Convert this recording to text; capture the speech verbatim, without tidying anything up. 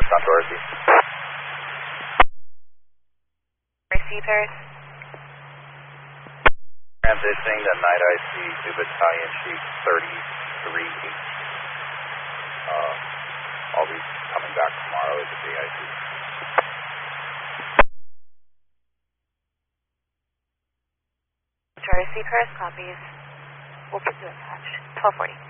on Dorothy. Dorothy, Paris. Transitioning to night I C, two battalion sheet thirty-three H. Uh, I'll be coming back tomorrow as a D I C. Dorothy, Paris copies. We'll keep you in touch. twelve forty.